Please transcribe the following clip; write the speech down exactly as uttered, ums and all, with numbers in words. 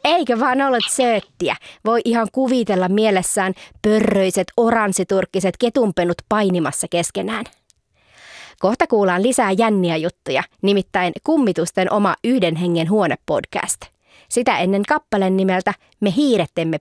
Eikö vaan ollut sööttiä? Voi ihan kuvitella mielessään pörröiset, oranssiturkkiset ketunpenut painimassa keskenään. Kohta kuullaan lisää jänniä juttuja, nimittäin Kummitusten oma Yhden hengen huone podcast. Sitä ennen kappaleen nimeltä Me hiirettemme